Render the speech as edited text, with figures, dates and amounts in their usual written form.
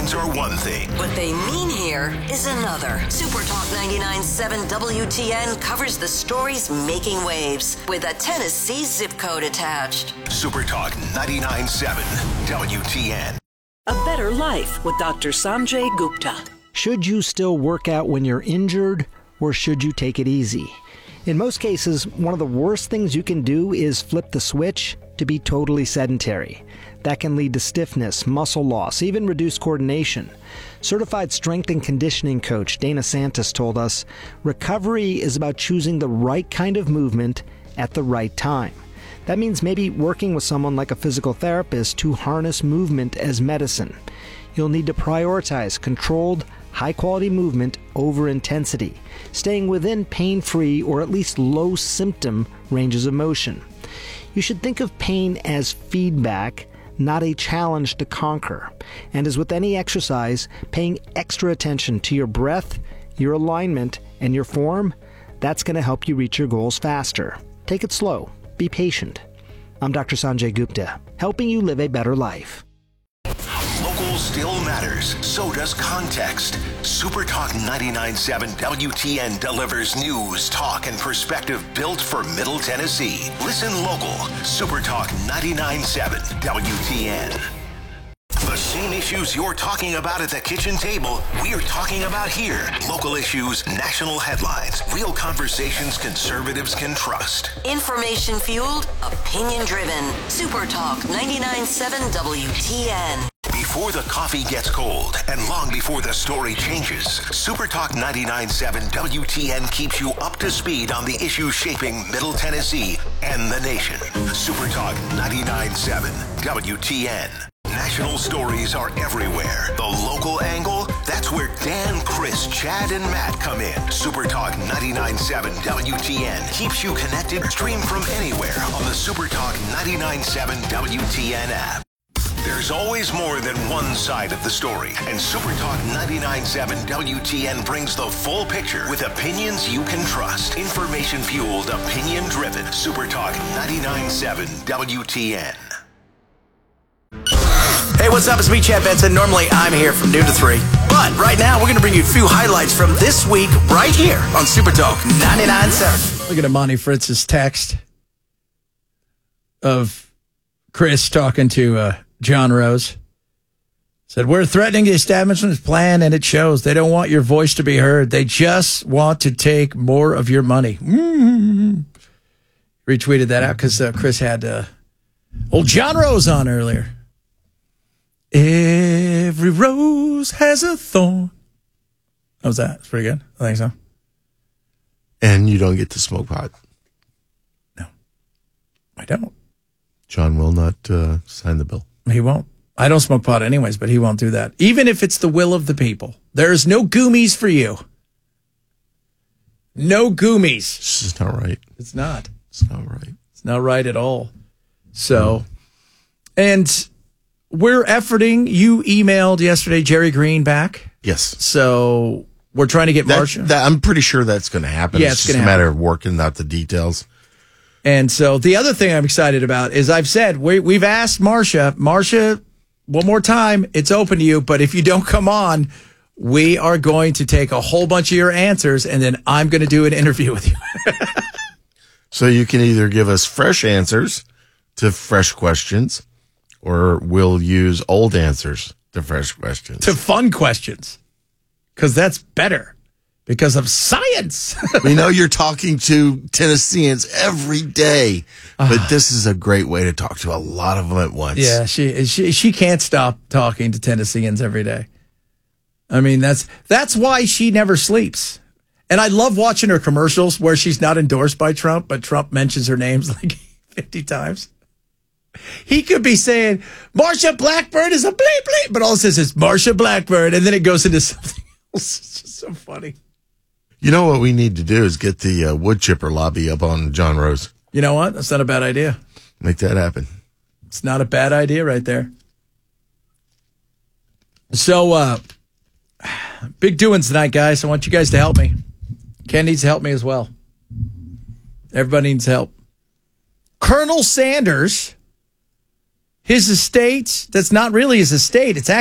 headlines are one thing. What they mean here is another. Super Talk 99.7 WTN covers the stories making waves with a Tennessee zip code attached. Super Talk 99.7 WTN. A Better Life with Dr. Sanjay Gupta. Should you still work out when you're injured, or should you take it easy? In most cases, one of the worst things you can do is flip the switch to be totally sedentary. That can lead to stiffness, muscle loss, even reduced coordination. Certified strength and conditioning coach Dana Santos told us, recovery is about choosing the right kind of movement at the right time. That means maybe working with someone like a physical therapist to harness movement as medicine. You'll need to prioritize controlled, high-quality movement over intensity, staying within pain-free or at least low-symptom ranges of motion. You should think of pain as feedback, not a challenge to conquer. And as with any exercise, paying extra attention to your breath, your alignment, and your form, that's going to help you reach your goals faster. Take it slow. Be patient. I'm Dr. Sanjay Gupta, helping you live a better life. Local still matters. So does context. Super Talk 99.7 WTN delivers news, talk, and perspective built for Middle Tennessee. Listen local. Super Talk 99.7 WTN. The same issues you're talking about at the kitchen table, we're talking about here. Local issues, national headlines, real conversations conservatives can trust. Information fueled, opinion driven. Super Talk 99.7 WTN. Before the coffee gets cold and long before the story changes, Super Talk 99.7 WTN keeps you up to speed on the issues shaping Middle Tennessee and the nation. Super Talk 99.7 WTN. National stories are everywhere. The local angle, that's where Dan, Chris, Chad, and Matt come in. Super Talk 99.7 WTN keeps you connected. Stream from anywhere on the Super Talk 99.7 WTN app. There's always more than one side of the story, and Super Talk 99.7 WTN brings the full picture with opinions you can trust. Information-fueled, opinion-driven. Super Talk 99.7 WTN. Hey, what's up? It's me, Chad Benson. Normally, I'm here from noon to 3. But right now, we're going to bring you a few highlights from this week right here on Super Talk 99.7. Look at Amani Fritz's text of Chris talking to John Rose. Said, we're threatening the establishment's plan, and it shows. They don't want your voice to be heard. They just want to take more of your money. Retweeted that out because Chris had old John Rose on earlier. Every rose has a thorn. How was that? It's pretty good. I think so. And you don't get to smoke pot. No, I don't. John will not sign the bill. He won't. I don't smoke pot anyways, but he won't do that. Even if it's the will of the people. There's no goomies for you. No goomies. This is not right. It's not. It's not right. It's not right at all. So, and we're efforting. You emailed yesterday Jerry Green back. Yes. So we're trying to get Marcia. I'm pretty sure that's going to happen. Yeah, it's just a matter of working out the details. And so the other thing I'm excited about is I've said we've asked Marcia, one more time, it's open to you, but if you don't come on, we are going to take a whole bunch of your answers, and then I'm going to do an interview with you. So you can either give us fresh answers to fresh questions, or we'll use old answers to fresh questions. To fun questions, because that's better. Because of science. We know you're talking to Tennesseans every day, but this is a great way to talk to a lot of them at once. Yeah, she can't stop talking to Tennesseans every day. I mean, that's why she never sleeps. And I love watching her commercials where she's not endorsed by Trump, but Trump mentions her names like 50 times. He could be saying, Marsha Blackburn is a bleep bleep, but all it says is Marsha Blackburn, and then it goes into something else. It's just so funny. You know what we need to do is get the wood chipper lobby up on John Rose. You know what? That's not a bad idea. Make that happen. It's not a bad idea right there. So, big doings tonight, guys. I want you guys to help me. Ken needs to help me as well. Everybody needs help. Colonel Sanders, his estate, that's not really his estate. It's